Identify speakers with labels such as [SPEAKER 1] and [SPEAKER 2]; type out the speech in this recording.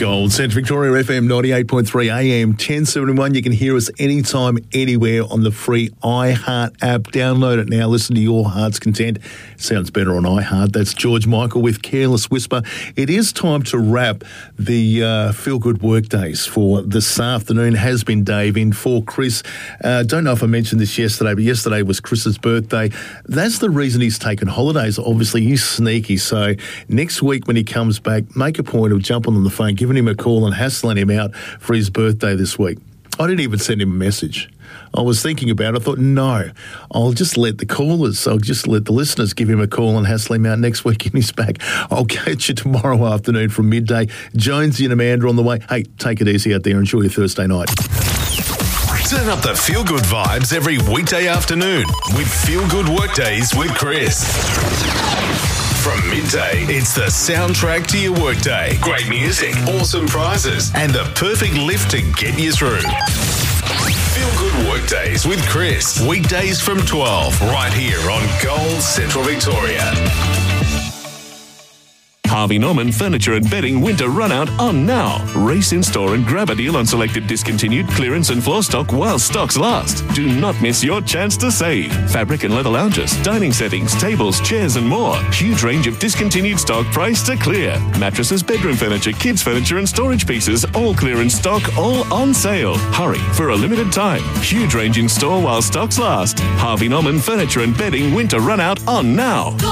[SPEAKER 1] Gold Centre Victoria FM 98.3 AM 1071. You can hear us anytime, anywhere on the free iHeart app. Download it now. Listen to your heart's content. Sounds better on iHeart. That's George Michael with Careless Whisper. It is time to wrap the Feel Good Workdays for this afternoon. Has been Dave in for Chris. Don't know if I mentioned this yesterday, but yesterday was Chris's birthday. That's the reason he's taken holidays. Obviously, he's sneaky. So next week when he comes back, make a point of jumping on the phone, giving him a call and hassling him out for his birthday this week. I didn't even send him a message. I was thinking about it. I thought, no, I'll just let the listeners give him a call and hassle him out next week when he's back. I'll catch you tomorrow afternoon from midday. Jonesy and Amanda on the way. Hey, take it easy out there. Enjoy your Thursday night.
[SPEAKER 2] Turn up the feel-good vibes every weekday afternoon with Feel Good Workdays with Chris. From midday, it's the soundtrack to your workday. Great music, awesome prizes, and the perfect lift to get you through. Feel Good Workdays with Chris. Weekdays from 12, right here on Gold Central Victoria.
[SPEAKER 3] Harvey Norman Furniture and Bedding Winter Runout on now. Race in store and grab a deal on selected discontinued clearance and floor stock while stocks last. Do not miss your chance to save. Fabric and leather lounges, dining settings, tables, chairs and more. Huge range of discontinued stock priced to clear. Mattresses, bedroom furniture, kids furniture and storage pieces, all clearance stock, all on sale. Hurry for a limited time. Huge range in store while stocks last. Harvey Norman Furniture and Bedding Winter Runout on now.